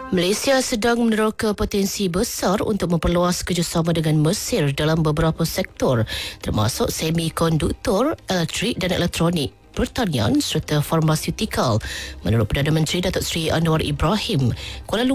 Malaysia sedang meneroka potensi besar untuk memperluas kerjasama dengan Mesir dalam beberapa sektor, termasuk semikonduktor, elektrik dan elektronik, pertanian serta farmaseutical, menurut Perdana Menteri Datuk Seri Anwar Ibrahim. Kuala